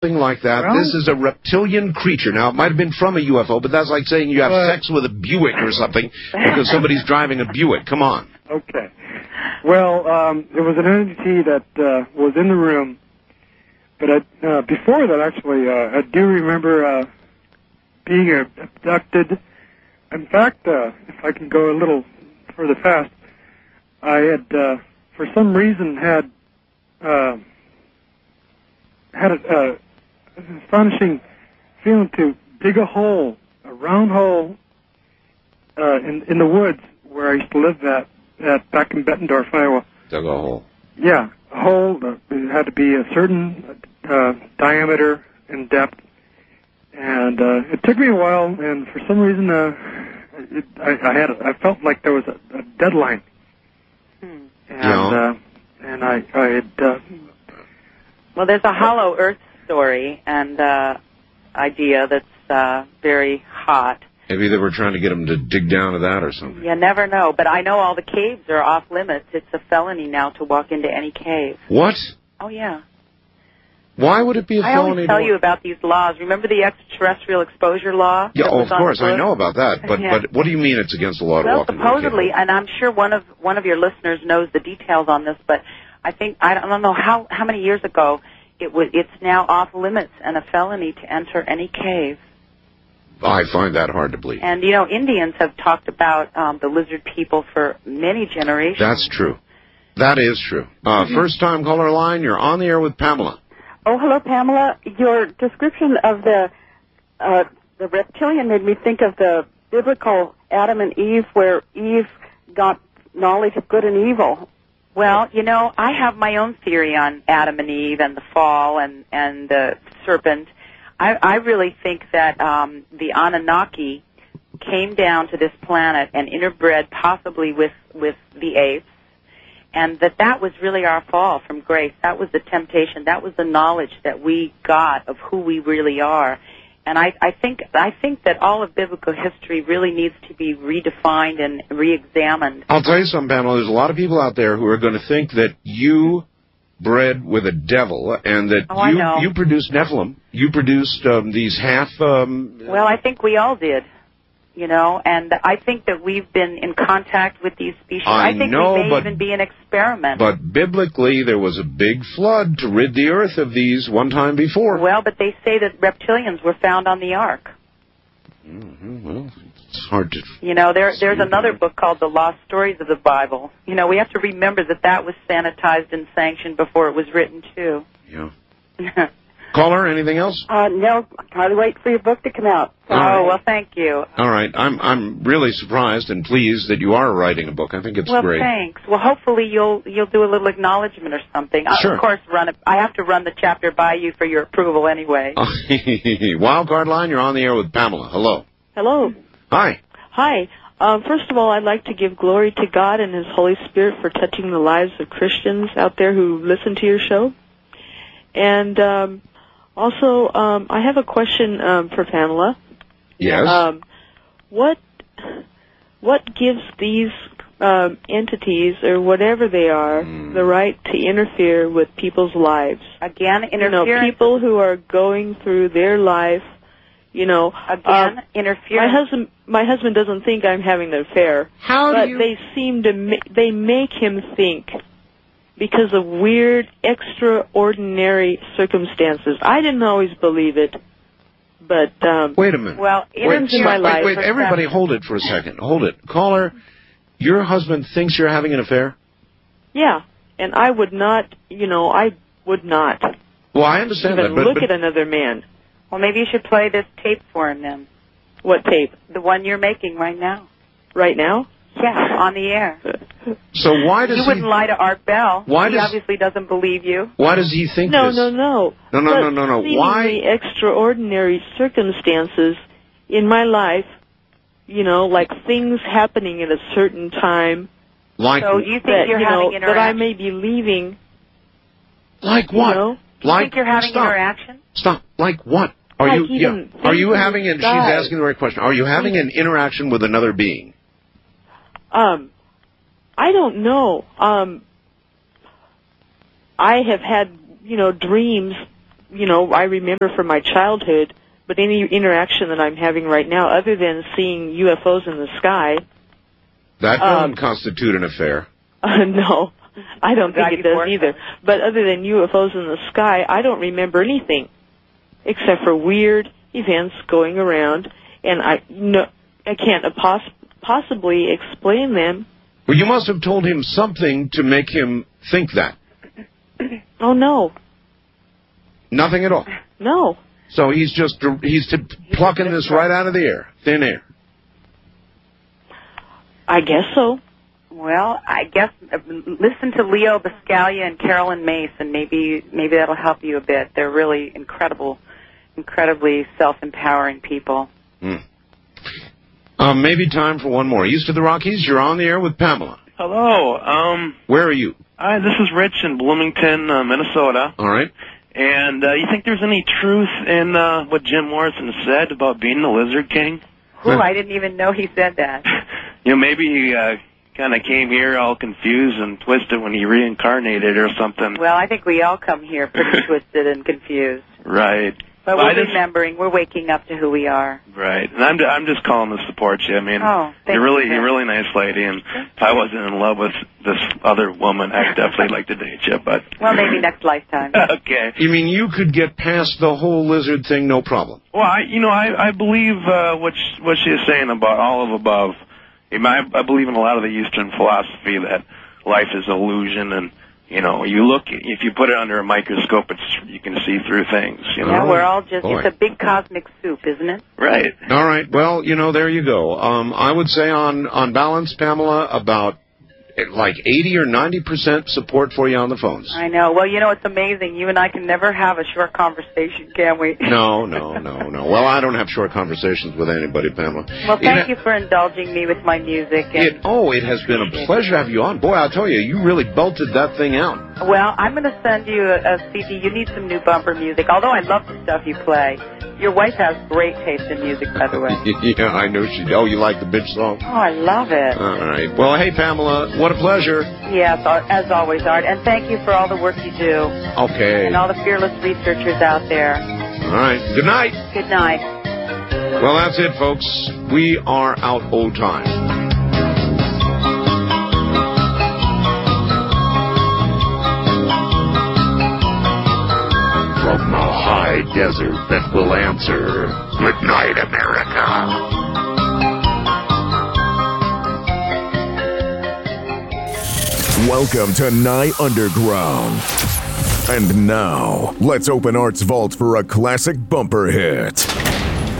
Something like that. Well, This is a reptilian creature. Now, it might have been from a UFO, but that's like saying you have sex with a Buick or something because somebody's driving a Buick. Come on. Okay. Well, it was an entity that was in the room, but before that, actually, I do remember being abducted. In fact, if I can go a little further fast, I had, for some reason, had an astonishing feeling to dig a hole, a round hole, in the woods where I used to live back in Bettendorf, Iowa. Dug a hole. Yeah, a hole that had to be a certain diameter and depth, and it took me a while, and for some reason, I felt like there was a deadline, and I had. Well, there's a hollow Earth story and idea that's very hot. Maybe they were trying to get them to dig down to that or something. You never know, but I know all the caves are off limits. It's a felony now to walk into any cave. What? Oh, yeah. Why would it be a felony? I always tell you about these laws. Remember the extraterrestrial exposure law? Yeah, of course, I know about that. But yeah. But what do you mean it's against the law to well, walk into a cave? supposedly, and I'm sure one of your listeners knows the details on this, but I don't know how many years ago it's now off limits and a felony to enter any cave. I find that hard to believe. And, you know, Indians have talked about the lizard people for many generations. That's true. That is true. First-time caller line, you're on the air with Pamela. Oh, hello, Pamela. Your description of the reptilian made me think of the biblical Adam and Eve, where Eve got knowledge of good and evil. Well, you know, I have my own theory on Adam and Eve and the fall and the serpent. I really think that the Anunnaki came down to this planet and interbred possibly with the apes, and that was really our fall from grace. That was the temptation. That was the knowledge that we got of who we really are. And I think that all of biblical history really needs to be redefined and reexamined. I'll tell you something, Pamela. There's a lot of people out there who are going to think that you bred with a devil and that you produced Nephilim. You produced these half... Well, I think we all did. You know, and I think that we've been in contact with these species. I think we may even be an experiment. But biblically, there was a big flood to rid the earth of these one time before. Well, but they say that reptilians were found on the ark. Mm-hmm. Well, it's hard to... You know, there's another book called The Lost Stories of the Bible. You know, we have to remember that was sanitized and sanctioned before it was written, too. Yeah. Caller, anything else? No, I'll wait for your book to come out. Oh, well, thank you. All right. I'm really surprised and pleased that you are writing a book. I think it's great. Well, thanks. Well, hopefully you'll do a little acknowledgement or something. Sure. Of course, I have to run the chapter by you for your approval anyway. Wild Card Line, you're on the air with Pamela. Hello. Hello. Hi. Hi. First of all, I'd like to give glory to God and His Holy Spirit for touching the lives of Christians out there who listen to your show. And also, I have a question for Pamela. Yes. What gives these entities, or whatever they are, the right to interfere with people's lives? Again, interference. You know, people who are going through their life, you know. Again, interference. My husband doesn't think I'm having an affair. But they seem to they make him think, because of weird, extraordinary circumstances. I didn't always believe it, but wait a minute. Well, wait, everybody, hold it for a second. Hold it, caller. Your husband thinks you're having an affair? Yeah, and I would not. You know, I would not. Well, I understand even that, look at another man. Well, maybe you should play this tape for him then. What tape? The one you're making right now. Right now? Yeah, on the air. So why does you wouldn't lie to Art Bell? He obviously doesn't believe you. Why does he think this? No. Why? Extraordinary circumstances in my life, you know, like things happening at a certain time. Like, so you think you're having interaction? That I may be leaving. Like what? You know? You think you're having interaction? Stop. Like what? Are you having? And she's asking the right question. Are you having an interaction with another being? I don't know. I have had, you know, dreams I remember from my childhood, but any interaction that I'm having right now, other than seeing UFOs in the sky... That doesn't constitute an affair. No, I don't think it does either. But other than UFOs in the sky, I don't remember anything, except for weird events going around, and I can't possibly explain them. Well, you must have told him something to make him think that. Oh, no. Nothing at all? No. So he's plucking this right out of the air, thin air. I guess so. Well, I guess listen to Leo Biscaglia and Carolyn Mace, and maybe that'll help you a bit. They're really incredibly self-empowering people. Maybe time for one more. East of the Rockies, you're on the air with Pamela. Hello. Where are you? Hi, this is Rich in Bloomington, Minnesota. All right. And you think there's any truth in what Jim Morrison said about being the Lizard King? I didn't even know he said that. Maybe he kind of came here all confused and twisted when he reincarnated or something. Well, I think we all come here pretty twisted and confused. Right. But we're remembering. We're waking up to who we are. Right. And I'm just calling to support you. I mean, you're a really nice lady, and if I wasn't in love with this other woman, I'd definitely like to date you. But well, maybe next lifetime. Okay. You mean you could get past the whole lizard thing, no problem? Well, I believe what she is saying about all of above. I believe in a lot of the Eastern philosophy that life is illusion, and if you put it under a microscope, you can see through things. Yeah, we're all just, it's a big cosmic soup, isn't it? Right. All right. Well, there you go. I would say on balance, Pamela, about like 80 or 90% support for you on the phones. I know. Well, it's amazing. You and I can never have a short conversation, can we? No. Well, I don't have short conversations with anybody, Pamela. Well, thank you for indulging me with my music. It has been a pleasure to have you on. Boy, I'll tell you, you really belted that thing out. Well, I'm going to send you a CD. You need some new bumper music, although I love the stuff you play. Your wife has great taste in music, by the way. Yeah, I know she does. Oh, you like the bitch song? Oh, I love it. All right. Well, hey, Pamela, what a pleasure. Yes, as always, Art. And thank you for all the work you do. Okay. And all the fearless researchers out there. All right. Good night. Good night. Well, that's it, folks. We are out old time. From the high desert that will answer, good night, America. Welcome to Nye Underground. And now, let's open Art's vault for a classic bumper hit.